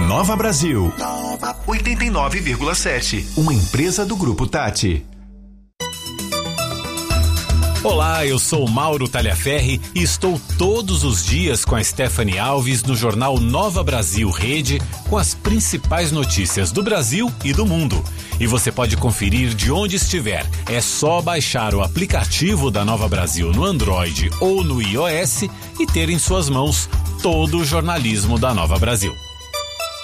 Nova Brasil. Nova 89,7. Uma empresa do Grupo Tati. Olá, eu sou Mauro Talhaferri e estou todos os dias com a Stephanie Alves no jornal Nova Brasil Rede com as principais notícias do Brasil e do mundo. E você pode conferir de onde estiver. É só baixar o aplicativo da Nova Brasil no Android ou no iOS e ter em suas mãos todo o jornalismo da Nova Brasil.